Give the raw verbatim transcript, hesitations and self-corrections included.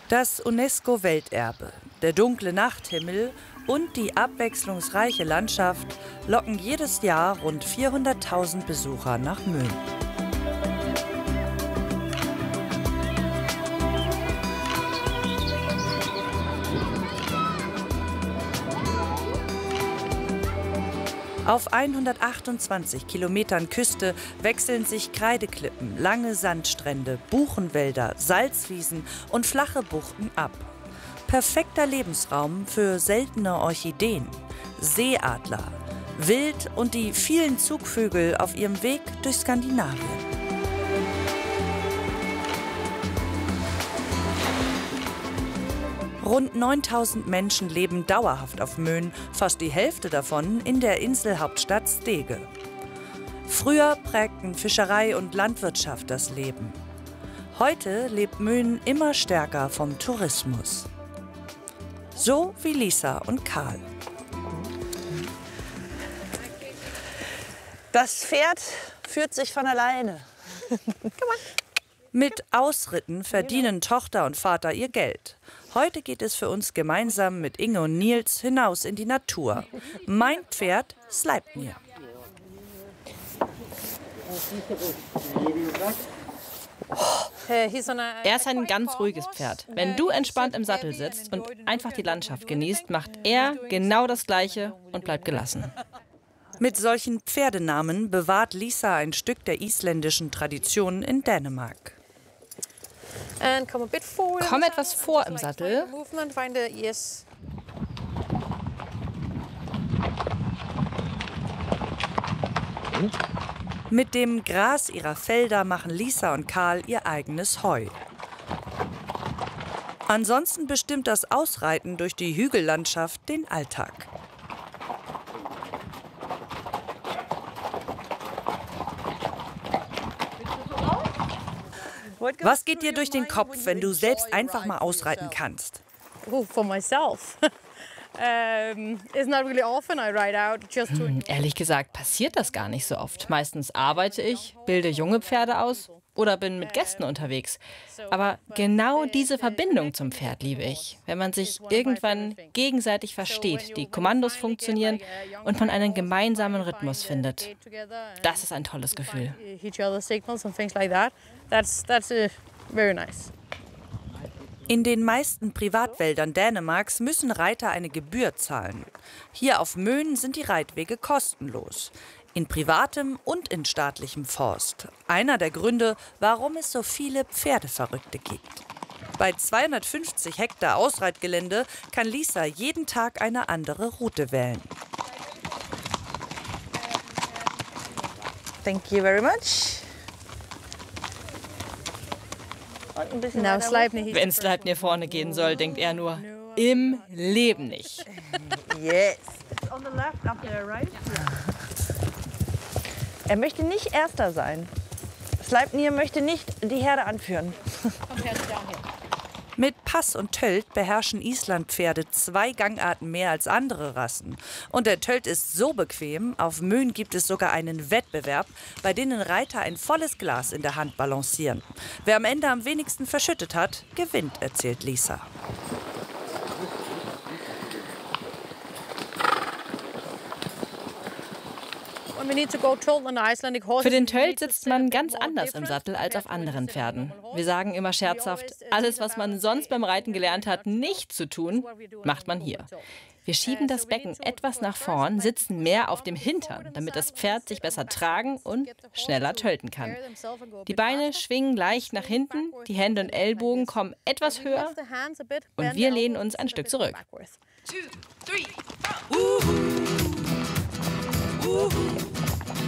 Das UNESCO-Welterbe, der dunkle Nachthimmel und die abwechslungsreiche Landschaft locken jedes Jahr rund vierhunderttausend Besucher nach Möhn. Auf hundertachtundzwanzig Kilometern Küste wechseln sich Kreideklippen, lange Sandstrände, Buchenwälder, Salzwiesen und flache Buchten ab. Perfekter Lebensraum für seltene Orchideen, Seeadler, Wild und die vielen Zugvögel auf ihrem Weg durch Skandinavien. Rund neuntausend Menschen leben dauerhaft auf Möhn, fast die Hälfte davon in der Inselhauptstadt Stege. Früher prägten Fischerei und Landwirtschaft das Leben. Heute lebt Möhn immer stärker vom Tourismus. So wie Lisa und Karl. Das Pferd führt sich von alleine. Mit Ausritten verdienen Tochter und Vater ihr Geld. Heute geht es für uns gemeinsam mit Inge und Nils hinaus in die Natur. Mein Pferd Sleipnir. Er ist ein ganz ruhiges Pferd. Wenn du entspannt im Sattel sitzt und einfach die Landschaft genießt, macht er genau das Gleiche und bleibt gelassen. Mit solchen Pferdenamen bewahrt Lisa ein Stück der isländischen Tradition in Dänemark. Komm etwas vor im Sattel. Mit dem Gras ihrer Felder machen Lisa und Karl ihr eigenes Heu. Ansonsten bestimmt das Ausreiten durch die Hügellandschaft den Alltag. Was geht dir durch den Kopf, wenn du selbst einfach mal ausreiten kannst? Oh, for myself. Um, it's not really often I ride out just to... Hm, ehrlich gesagt passiert das gar nicht so oft. Meistens arbeite ich, bilde junge Pferde aus oder bin mit Gästen unterwegs. Aber genau diese Verbindung zum Pferd liebe ich. Wenn man sich irgendwann gegenseitig versteht, die Kommandos funktionieren und man einen gemeinsamen Rhythmus findet. Das ist ein tolles Gefühl. In den meisten Privatwäldern Dänemarks müssen Reiter eine Gebühr zahlen. Hier auf Möhn sind die Reitwege kostenlos. In privatem und in staatlichem Forst. Einer der Gründe, warum es so viele Pferdeverrückte gibt. Bei zweihundertfünfzig Hektar Ausreitgelände kann Lisa jeden Tag eine andere Route wählen. Thank you very much. Wenn Sleipnir vorne gehen soll, denkt er nur, im Leben nicht. Yes. Er möchte nicht Erster sein. Sleipnir möchte nicht die Herde anführen. Mit Pass und Tölt beherrschen Islandpferde zwei Gangarten mehr als andere Rassen. Und der Tölt ist so bequem, auf Möhn gibt es sogar einen Wettbewerb, bei dem Reiter ein volles Glas in der Hand balancieren. Wer am Ende am wenigsten verschüttet hat, gewinnt, erzählt Lisa. Für den Tölt sitzt man ganz anders im Sattel als auf anderen Pferden. Wir sagen immer scherzhaft, alles, was man sonst beim Reiten gelernt hat, nicht zu tun, macht man hier. Wir schieben das Becken etwas nach vorn, sitzen mehr auf dem Hintern, damit das Pferd sich besser tragen und schneller tölten kann. Die Beine schwingen leicht nach hinten, die Hände und Ellbogen kommen etwas höher und wir lehnen uns ein Stück zurück. Two, three, uh. Uh.